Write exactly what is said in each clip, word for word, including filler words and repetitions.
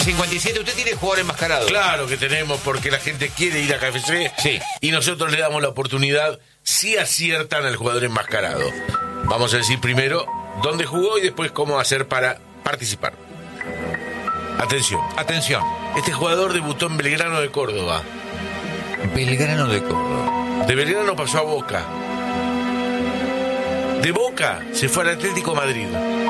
cincuenta y siete, ¿usted tiene jugador enmascarado? Claro que tenemos, porque la gente quiere ir a K F C. Sí. Y nosotros le damos la oportunidad si aciertan al jugador enmascarado. Vamos a decir primero dónde jugó y después cómo hacer para participar. Atención. Atención. Este jugador debutó en Belgrano de Córdoba. Belgrano de Córdoba. De Belgrano pasó a Boca. De Boca se fue al Atlético Madrid.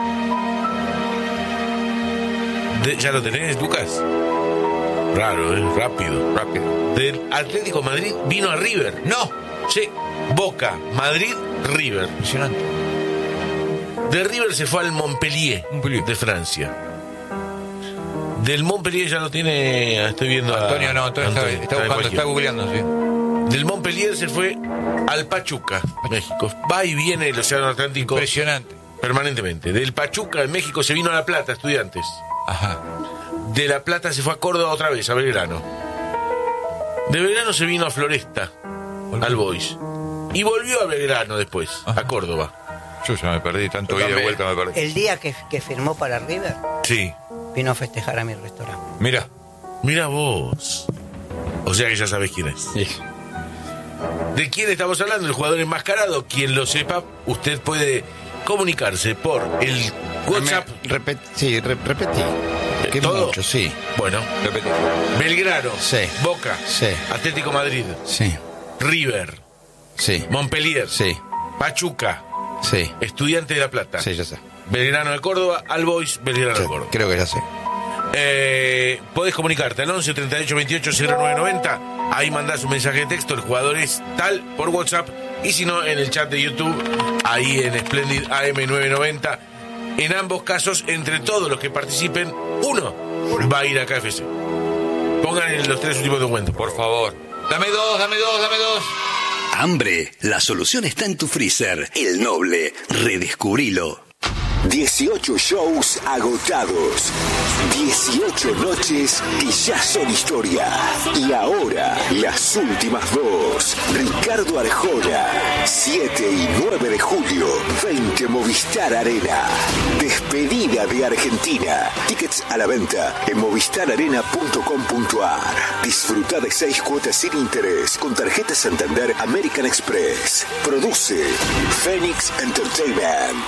De, ¿Ya lo tenés, Lucas? Raro, ¿eh? Rápido. Rápido. Del Atlético Madrid vino a River. No. Sí. Boca, Madrid, River. Impresionante. De River se fue al Montpellier, Montpellier. de Francia. Del Montpellier ya lo tiene, estoy viendo a... Antonio, no, Antonio, Antonio, está, está está buscando, está googleando, sí. Del Montpellier se fue al Pachuca, México. Va y viene el Océano Atlántico Impresionante. permanentemente. Del Pachuca, en México, se vino a La Plata, Estudiantes. Ajá. De La Plata se fue a Córdoba otra vez, a Belgrano. De Belgrano se vino a Floresta, Volvió. al Boys. Y volvió a Belgrano después, Ajá. a Córdoba. Yo ya me perdí, tanto Yo ida y también. vuelta me perdí. El día que, que firmó para River, Sí. vino a festejar a mi restaurante. Mira. Mira vos. O sea que ya sabés quién es. Sí. ¿De quién estamos hablando? El jugador enmascarado. Quien lo sepa, usted puede comunicarse por el WhatsApp. Repet, sí, re, repetí. Que es ¿Todo? mucho, sí. Bueno, Repetí. Belgrano, Sí. Boca, Sí. Atlético Madrid, Sí, River, sí, Montpellier, sí, Pachuca, sí. Estudiante de La Plata, Sí, ya sé. Belgrano de Córdoba, All Boys, Belgrano Sí, de Córdoba. creo que ya sé. Eh, podés comunicarte al once treinta y ocho veintiocho cero nueve noventa. Ahí mandás un mensaje de texto. El jugador es tal por WhatsApp. Y si no, en el chat de YouTube, ahí en Splendid A M nueve noventa. En ambos casos, entre todos los que participen, uno va a ir a K F C. Pongan en los tres últimos documentos, por Por favor. Dame dos, dame dos, dame dos. Hambre, la solución está en tu freezer. El Noble, redescubrilo. dieciocho shows agotados, dieciocho noches que ya son historia. Y ahora, las últimas dos. Ricardo Arjona, siete y nueve de julio, veinte Movistar Arena. Despedida de Argentina. Tickets a la venta en movistar arena punto com punto a r. Disfruta de seis cuotas sin interés con tarjeta Santander American Express. Produce Phoenix Entertainment.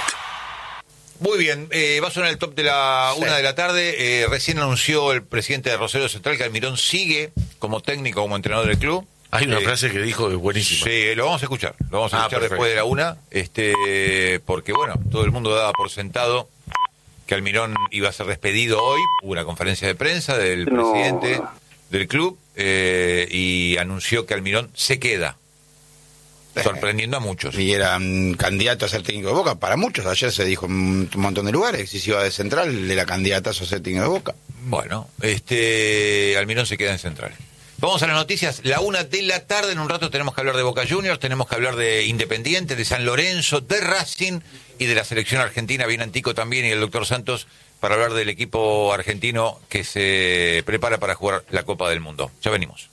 Muy bien, eh, va a sonar el top de la una de la tarde. Eh, recién anunció el presidente de Rosario Central que Almirón sigue como técnico, como entrenador del club. Hay una Eh, frase que dijo que es buenísima. Sí, lo vamos a escuchar. Lo vamos a Ah, escuchar perfecto. después de la una. Este, porque bueno, todo el mundo daba por sentado que Almirón iba a ser despedido hoy. Hubo una conferencia de prensa del No. presidente del club eh, y anunció que Almirón se queda. Sorprendiendo a muchos. Y eran candidatos a ser técnico de Boca. Para muchos, ayer se dijo en un montón de lugares. Si se iba de Central, era candidatazo a ser técnico de Boca. Bueno, este Almirón se queda en Central. Vamos a las noticias. La una de la tarde, en un rato tenemos que hablar de Boca Juniors, tenemos que hablar de Independiente, de San Lorenzo, de Racing y de la selección argentina. Viene Antico también y el doctor Santos para hablar del equipo argentino que se prepara para jugar la Copa del Mundo. Ya venimos.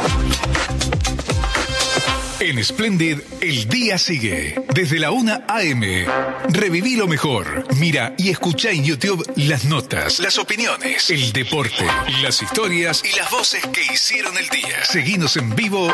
En Splendid, el día sigue. Desde la una a eme. Reviví lo mejor. Mira y escucha en YouTube las notas, las opiniones, el deporte, las historias y las voces que hicieron el día. Seguinos en vivo